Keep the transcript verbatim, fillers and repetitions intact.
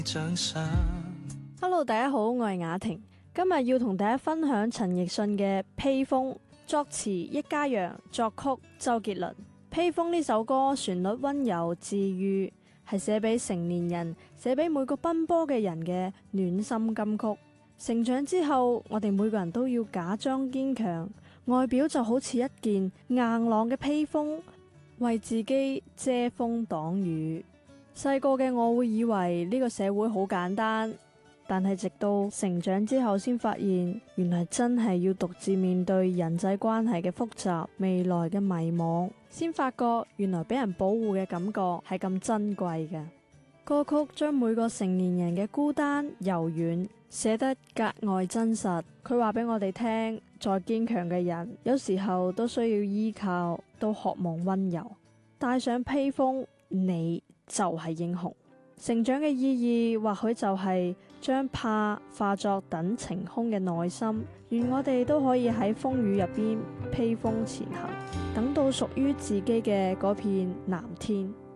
Hello，大家好，我係雅婷，今日要同大家分享陳奕迅嘅《披風》，作詞易家揚，作曲周杰倫。《披風》呢首歌旋律溫柔治癒，係寫俾成年人、寫俾每個奔波嘅人嘅暖心金曲。成長之後，我哋每個人都要假裝堅強，外表就好似一件硬朗嘅披風，為自己遮風擋雨。細個嘅我會以為呢個社會好簡單，但係直到成長之後先發現，原來真係要獨自面對人際關係嘅複雜，未來嘅迷茫，先發覺原來俾人保護嘅感覺係咁珍貴嘅。歌曲將每個成年人嘅孤單柔軟寫得格外真實。佢話俾我哋聽，再堅強嘅人有時候都需要依靠，都渴望溫柔。戴上披風，你就係英雄。成長嘅意義或許就係將怕化作等晴空嘅內心。願我哋都可以喺風雨入邊披風前行，等到屬於自己嘅嗰片藍天。